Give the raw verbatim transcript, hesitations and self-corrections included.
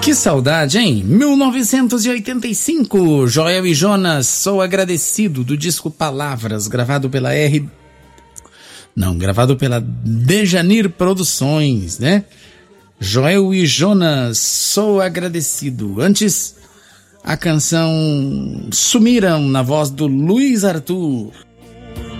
Que saudade, hein? mil novecentos e oitenta e cinco, Joel e Jonas, Sou Agradecido, do disco Palavras, gravado pela R... Não, gravado pela Dejanir Produções, né? Joel e Jonas, Sou Agradecido. Antes, a canção Sumiram, na voz do Luiz Arthur.